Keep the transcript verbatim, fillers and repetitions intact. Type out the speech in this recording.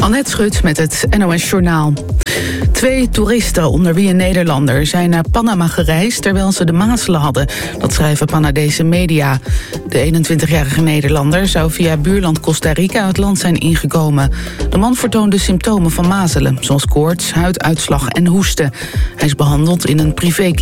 Annette Schut met het N O S Journaal. Twee toeristen, onder wie een Nederlander, zijn naar Panama gereisd terwijl ze de mazelen hadden. Dat schrijven Panamese media. De eenentwintigjarige Nederlander zou via buurland Costa Rica het land zijn ingekomen. De man vertoonde symptomen van mazelen, zoals koorts, huiduitslag en hoesten. Hij is behandeld in een privékliniek.